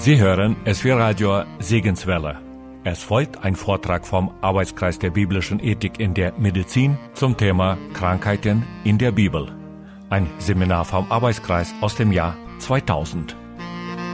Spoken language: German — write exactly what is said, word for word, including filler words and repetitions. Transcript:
Sie hören S W Radio Segenswelle. Es folgt ein Vortrag vom Arbeitskreis der biblischen Ethik in der Medizin zum Thema Krankheiten in der Bibel. Ein Seminar vom Arbeitskreis aus dem Jahr zweitausend.